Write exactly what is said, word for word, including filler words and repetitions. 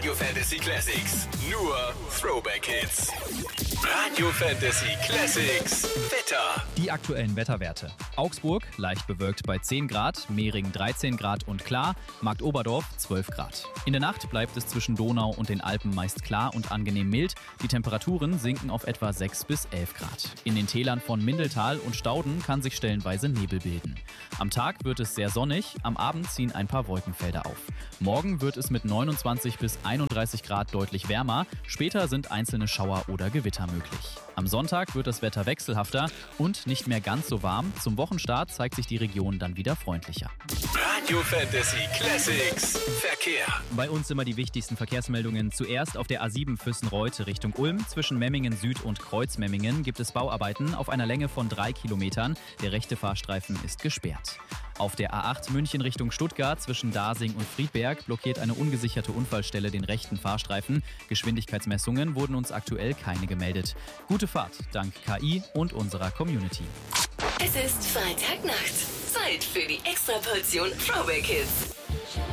Radio Fantasy Classics. Nur Throwback Hits. Radio Fantasy Classics. Wetter. Die aktuellen Wetterwerte. Augsburg leicht bewölkt bei zehn Grad, Mehring dreizehn Grad und klar, Marktoberdorf zwölf Grad. In der Nacht bleibt es zwischen Donau und den Alpen meist klar und angenehm mild. Die Temperaturen sinken auf etwa sechs bis elf Grad. In den Tälern von Mindeltal und Stauden kann sich stellenweise Nebel bilden. Am Tag wird es sehr sonnig, am Abend ziehen ein paar Wolkenfelder auf. Morgen wird es mit neunundzwanzig bis einunddreißig Grad deutlich wärmer, später sind einzelne Schauer oder Gewitter möglich. Am Sonntag wird das Wetter wechselhafter und nicht mehr ganz so warm. Zum Wochenstart zeigt sich die Region dann wieder freundlicher. Radio Fantasy Classics. Verkehr. Bei uns immer die wichtigsten Verkehrsmeldungen. Zuerst auf der A sieben Füssen-Reuth Richtung Ulm. Zwischen Memmingen Süd und Kreuzmemmingen gibt es Bauarbeiten auf einer Länge von drei Kilometern. Der rechte Fahrstreifen ist gesperrt. Auf der A acht München Richtung Stuttgart zwischen Dasing und Friedberg blockiert eine ungesicherte Unfallstelle den rechten Fahrstreifen. Geschwindigkeitsmessungen wurden uns aktuell keine gemeldet. Gute Fahrt dank K I und unserer Community. Es ist Freitagnacht. Zeit für die Extraportion Throwback Hits.